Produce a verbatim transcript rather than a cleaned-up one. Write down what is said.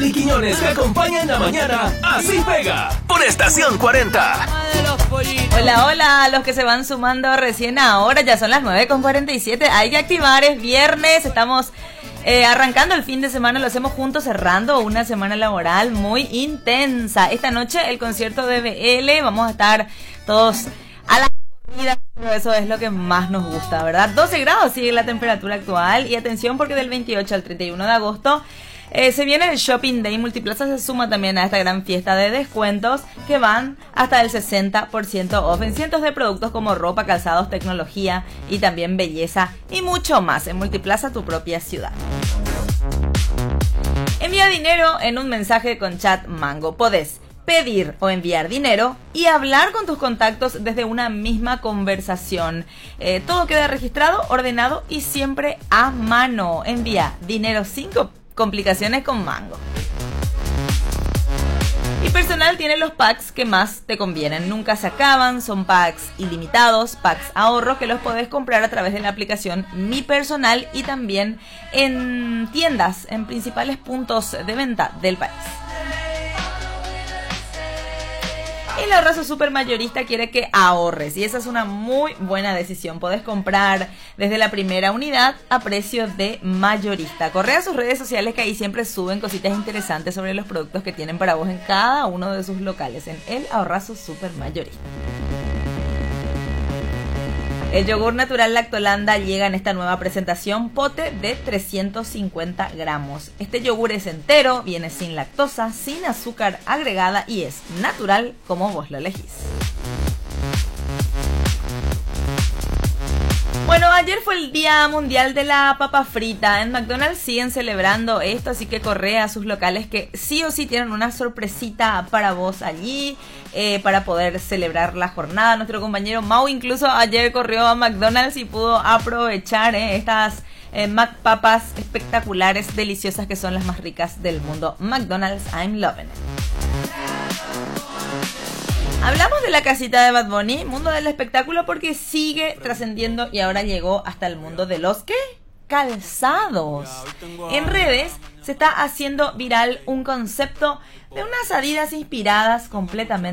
Areli Quiñones te acompaña en la mañana. Así pega. Por Estación cuarenta. Hola, hola, a los que se van sumando recién ahora, ya son las nueve con cuarenta y siete. Hay que activar, es viernes, estamos eh, arrancando el fin de semana, lo hacemos juntos, cerrando una semana laboral muy intensa. Esta noche el concierto de B L, vamos a estar todos a la comida, pero eso es lo que más nos gusta, ¿verdad? doce grados sigue la temperatura actual y atención porque del veintiocho al treinta y uno de agosto Eh, se viene el Shopping Day. Multiplaza se suma también a esta gran fiesta de descuentos que van hasta el sesenta por ciento off en cientos de productos como ropa, calzados, tecnología y también belleza y mucho más. En Multiplaza, tu propia ciudad. Envía dinero en un mensaje con chat Mango. Podés pedir o enviar dinero y hablar con tus contactos desde una misma conversación. Eh, todo queda registrado, ordenado y siempre a mano. Envía dinero sin complicaciones con Mango. Y Personal tiene los packs que más te convienen. Nunca se acaban, son packs ilimitados, packs ahorro que los podés comprar a través de la aplicación Mi Personal y también en tiendas, en principales puntos de venta del país. El Ahorrazo Super Mayorista quiere que ahorres y esa es una muy buena decisión. Podés comprar desde la primera unidad a precio de mayorista. Corre a sus redes sociales que ahí siempre suben cositas interesantes sobre los productos que tienen para vos en cada uno de sus locales en El Ahorrazo Super Mayorista. El yogur natural Lactolanda llega en esta nueva presentación, pote de trescientos cincuenta gramos. Este yogur es entero, viene sin lactosa, sin azúcar agregada y es natural como vos lo elegís. Bueno, ayer fue el Día Mundial de la Papa Frita. En McDonald's siguen celebrando esto, así que corre a sus locales que sí o sí tienen una sorpresita para vos allí, eh, para poder celebrar la jornada. Nuestro compañero Mau incluso ayer corrió a McDonald's y pudo aprovechar eh, estas eh, McPapas espectaculares, deliciosas, que son las más ricas del mundo. McDonald's, I'm loving it. Hablamos de la casita de Bad Bunny, mundo del espectáculo, porque sigue trascendiendo y ahora llegó hasta el mundo de los ¿qué? Calzados. En redes se está haciendo viral un concepto de unas Adidas inspiradas completamente